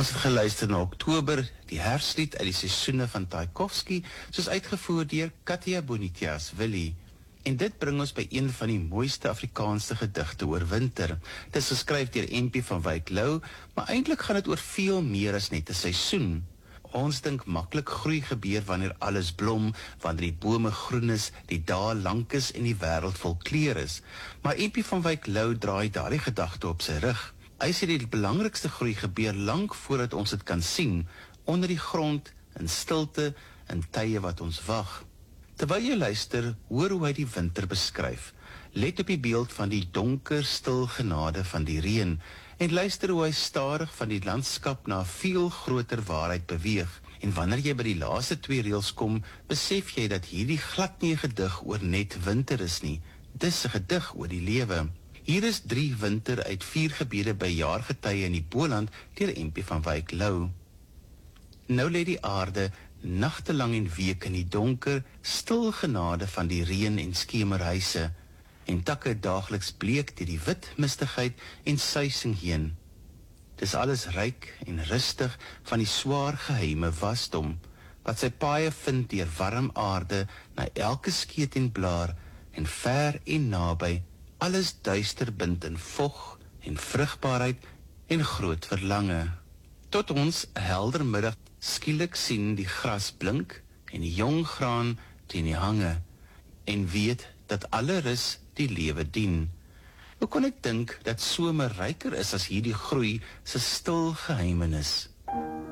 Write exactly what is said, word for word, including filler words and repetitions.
Ons het geluister na Oktober, die herfstlied uit die seisoene van Tchaikovsky, soos uitgevoer deur Katja Bonitias Willie. En dit bring ons by een van die mooiste Afrikaanse gedigte oor winter. Dit is geskryf deur N P van Wyk Lou, maar eintlik gaan dit oor veel meer as net 'n seisoen. Ons dink maklik groei gebeur wanneer alles blom, wanneer die bome groen is, die dae lank is en die wêreld vol kleur is. Maar N P van Wyk Lou draai daardie gedagte op sy rug. Hy sê die belangrikste groei gebeur lank voordat ons dit kan sien, onder die grond, in stilte, in tye wat ons wag. Terwyl jy luister, hoor hoe hy die winter beskryf. Let op die beeld van die donker, stil genade van die reën, en luister hoe hy stadig van die landskap na 'n veel groter waarheid beweeg. En wanneer jy by die laaste twee reëls kom, besef jy dat hierdie glad nie 'n gedig oor net winter is nie. Dis 'n gedig oor die lewe. Hier is drie winter uit vier gebede by jaargetye in die Boland deur N P van Wyk Lou. Nou lê die aarde nagtelang en week in die donker, stil genade van die reën en skemerhuise, en takke daagliks bleek deur die wit mistigheid en suising heen. Dis alles ryk en rustig van die swaar geheime wasdom, wat sy paaie vind deur warm aarde na elke skeet en blaar, en ver en naby, alles duister bind in vog en vrugbaarheid en groot verlange. Tot ons 'n helder middag skielik sien die gras blink en die jong graan teen die hange, en weet dat alle rus die lewe dien. Hoe kon ek dink dat somer ryker is as hierdie groei se stil geheimenis?